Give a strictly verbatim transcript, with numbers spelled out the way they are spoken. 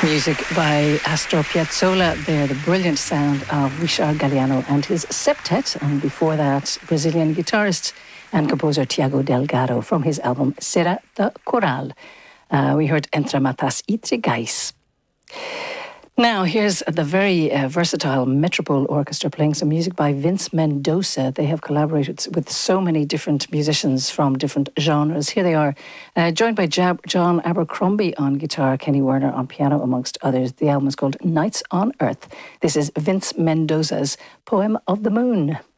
Music by Astor Piazzolla there, the brilliant sound of Richard Galliano and his septet, and before that, Brazilian guitarist and composer Tiago Delgado from his album Serra da Coral. Uh, we heard Entre Matas e Trigais. Now, here's the very uh, versatile Metropole Orchestra playing some music by Vince Mendoza. They have collaborated with so many different musicians from different genres. Here they are, uh, joined by Jab- John Abercrombie on guitar, Kenny Werner on piano, amongst others. The album is called Nights on Earth. This is Vince Mendoza's Poem of the Moon.